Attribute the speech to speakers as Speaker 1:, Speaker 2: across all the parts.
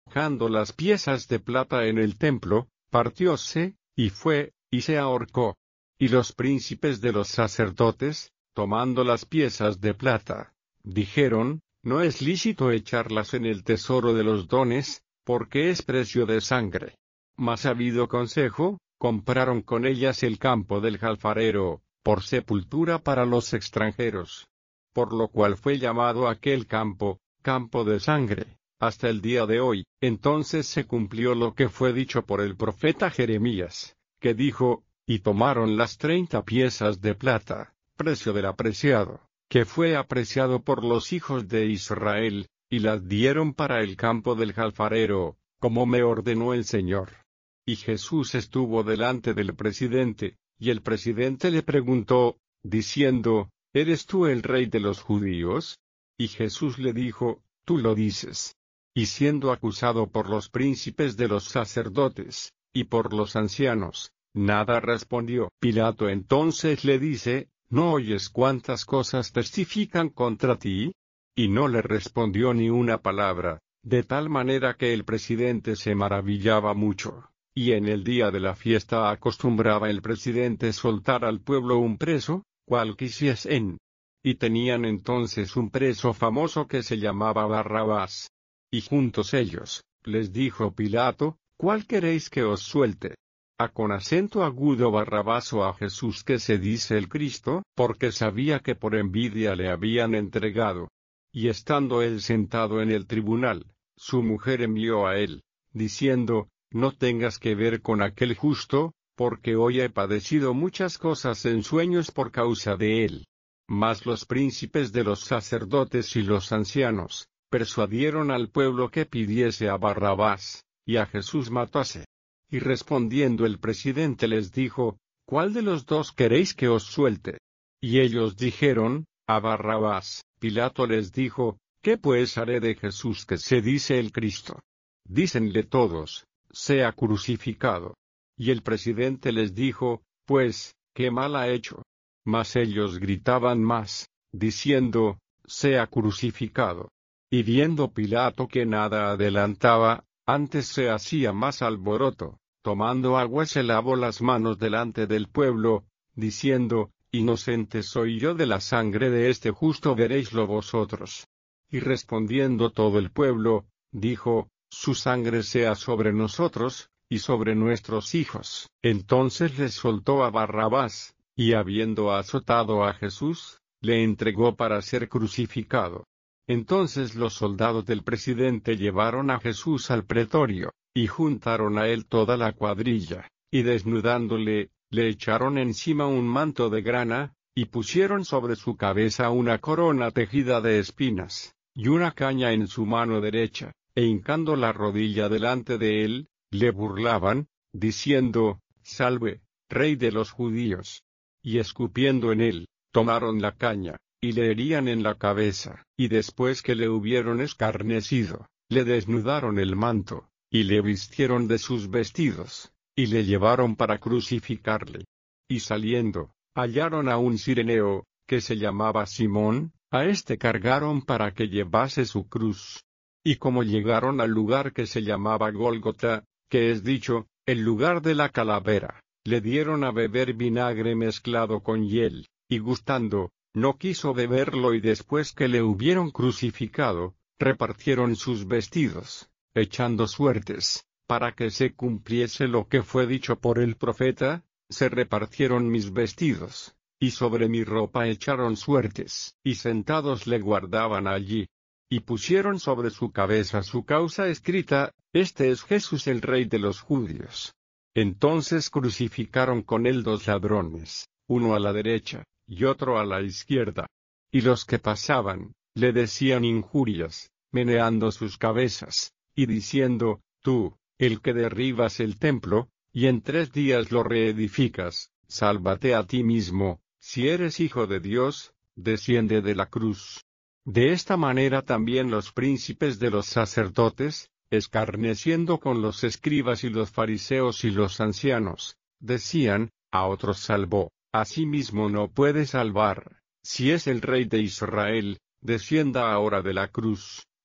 Speaker 1: dejando las piezas de plata en el templo, partióse, y fue, y se ahorcó. Y los príncipes de los sacerdotes, tomando las piezas de plata, dijeron, no es lícito echarlas en el tesoro de los dones, porque es precio de sangre. Mas habido consejo, compraron con ellas el campo del alfarero, por sepultura para los extranjeros. Por lo cual fue llamado aquel campo, campo de sangre, hasta el día de hoy. Entonces se cumplió lo que fue dicho por el profeta Jeremías, que dijo, y tomaron las 30 piezas de plata, precio del apreciado, que fue apreciado por los hijos de Israel, y las dieron para el campo del alfarero, como me ordenó el Señor. Y Jesús estuvo delante del presidente, y el presidente le preguntó, diciendo, ¿eres tú el rey de los judíos? Y Jesús le dijo, tú lo dices. Y siendo acusado por los príncipes de los sacerdotes, y por los ancianos, nada respondió. Pilato entonces le dice, ¿no oyes cuántas cosas testifican contra ti? Y no le respondió ni una palabra, de tal manera que el presidente se maravillaba mucho. Y en el día de la fiesta acostumbraba el presidente soltar al pueblo un preso, cual quisiesen. Y tenían entonces un preso famoso que se llamaba Barrabás. Y juntos ellos, les dijo Pilato, ¿cuál queréis que os suelte? ¿A con acento agudo Barrabás o a Jesús que se dice el Cristo? Porque sabía que por envidia le habían entregado. Y estando él sentado en el tribunal, su mujer envió a él, diciendo, no tengas que ver con aquel justo, porque hoy he padecido muchas cosas en sueños por causa de él. Mas los príncipes de los sacerdotes y los ancianos, persuadieron al pueblo que pidiese a Barrabás, y a Jesús matase. Y respondiendo el presidente les dijo, ¿cuál de los dos queréis que os suelte? Y ellos dijeron, a Barrabás. Pilato les dijo, ¿qué pues haré de Jesús que se dice el Cristo? Dícenle todos, sea crucificado. Y el presidente les dijo, pues, ¿qué mal ha hecho? Mas ellos gritaban más, diciendo, sea crucificado. Y viendo Pilato que nada adelantaba, antes se hacía más alboroto, tomando agua se lavó las manos delante del pueblo, diciendo, inocente soy yo de la sangre de este justo, veréislo vosotros. Y respondiendo todo el pueblo, dijo, su sangre sea sobre nosotros, y sobre nuestros hijos. Entonces les soltó a Barrabás, y habiendo azotado a Jesús, le entregó para ser crucificado. Entonces los soldados del presidente llevaron a Jesús al pretorio, y juntaron a él toda la cuadrilla, y desnudándole, le echaron encima un manto de grana, y pusieron sobre su cabeza una corona tejida de espinas, y una caña en su mano derecha, e hincando la rodilla delante de él, le burlaban, diciendo, Salve, Rey de los judíos. Y escupiendo en él, tomaron la caña, y le herían en la cabeza, y después que le hubieron escarnecido, le desnudaron el manto, y le vistieron de sus vestidos, y le llevaron para crucificarle. Y saliendo, hallaron a un cireneo, que se llamaba Simón, a este cargaron para que llevase su cruz. Y como llegaron al lugar que se llamaba Gólgota, que es dicho, el lugar de la calavera, le dieron a beber vinagre mezclado con hiel, y gustando, no quiso beberlo, y después que le hubieron crucificado, repartieron sus vestidos, echando suertes, para que se cumpliese lo que fue dicho por el profeta, se repartieron mis vestidos, y sobre mi ropa echaron suertes, y sentados le guardaban allí. Y pusieron sobre su cabeza su causa escrita, este es Jesús el Rey de los judíos. Entonces crucificaron con él 2 ladrones, uno a la derecha, y otro a la izquierda. Y los que pasaban, le decían injurias, meneando sus cabezas, y diciendo, tú, el que derribas el templo, y en 3 días lo reedificas, sálvate a ti mismo, si eres hijo de Dios, desciende de la cruz. De esta manera también los príncipes de los sacerdotes, escarneciendo con los escribas y los fariseos y los ancianos, decían, a otros salvó, a sí mismo no puede salvar, si es el Rey de Israel, descienda ahora de la cruz,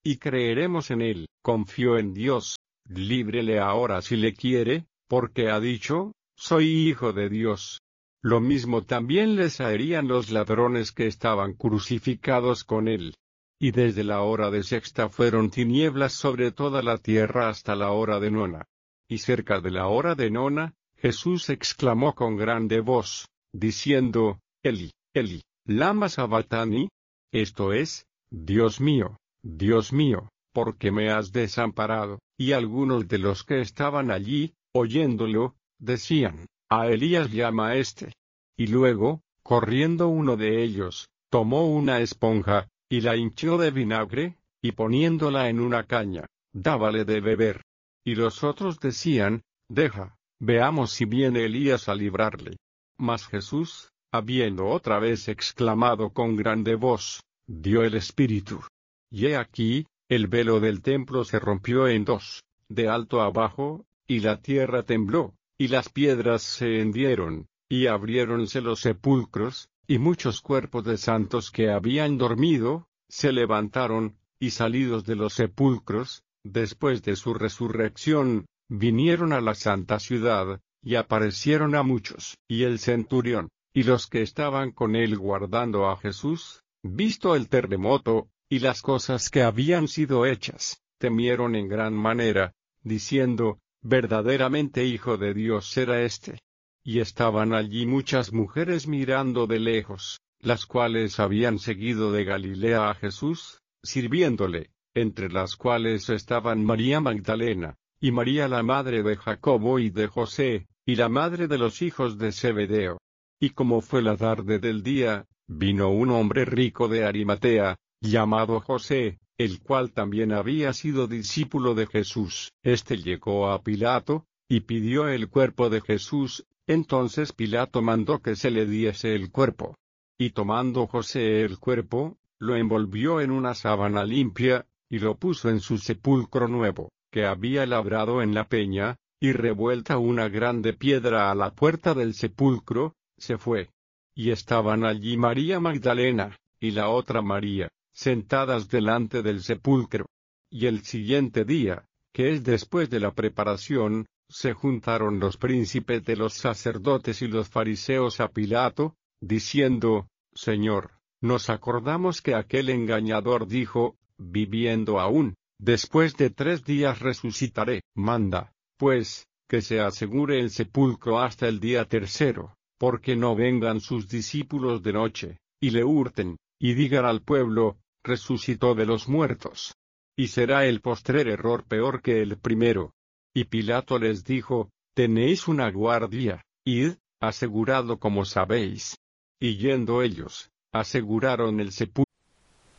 Speaker 1: y creeremos en él. Confió en Dios, líbrele ahora si le quiere, porque ha dicho, soy hijo de Dios. Lo mismo también les harían los ladrones que estaban crucificados con él. Y desde la hora de sexta fueron tinieblas sobre toda la tierra hasta la hora de nona. Y cerca de la hora de nona, Jesús exclamó con grande voz, diciendo, Eli, Eli, lama sabactani, esto es, Dios mío, ¿por qué me has desamparado? Y algunos de los que estaban allí, oyéndolo, decían, a Elías llama a éste. Y luego, corriendo uno de ellos, tomó una esponja, y la hinchió de vinagre, y poniéndola en una caña, dábale de beber. Y los otros decían, deja, veamos si viene Elías a librarle. Mas Jesús, habiendo otra vez exclamado con grande voz, dio el Espíritu. Y he aquí, el velo del templo se rompió en dos, de alto a abajo, y la tierra tembló, y las piedras se hendieron, y abriéronse los sepulcros, y muchos cuerpos de santos que habían dormido, se levantaron, y salidos de los sepulcros, después de su resurrección, vinieron a la santa ciudad, y aparecieron a muchos. Y el centurión, y los que estaban con él guardando a Jesús, visto el terremoto, y las cosas que habían sido hechas, temieron en gran manera, diciendo, verdaderamente Hijo de Dios era este. Y estaban allí muchas mujeres mirando de lejos, las cuales habían seguido de Galilea a Jesús, sirviéndole, entre las cuales estaban María Magdalena, y María la madre de Jacobo y de José, y la madre de los hijos de Zebedeo. Y como fue la tarde del día, vino un hombre rico de Arimatea, llamado José, el cual también había sido discípulo de Jesús. Este llegó a Pilato, y pidió el cuerpo de Jesús. Entonces Pilato mandó que se le diese el cuerpo. Y tomando José el cuerpo, lo envolvió en una sábana limpia, y lo puso en su sepulcro nuevo, que había labrado en la peña, y revuelta una grande piedra a la puerta del sepulcro, se fue. Y estaban allí María Magdalena, y la otra María, sentadas delante del sepulcro. Y el siguiente día, que es después de la preparación, se juntaron los príncipes de los sacerdotes y los fariseos a Pilato, diciendo, Señor, nos acordamos que aquel engañador dijo, viviendo aún, después de 3 días resucitaré. Manda, pues, que se asegure el sepulcro hasta el día tercero, porque no vengan sus discípulos de noche, y le hurten, y digan al pueblo, resucitó de los muertos. Y será el postrer error peor que el primero. Y Pilato les dijo, tenéis una guardia, id, asegurado como sabéis. Y yendo ellos, aseguraron el sepulcro.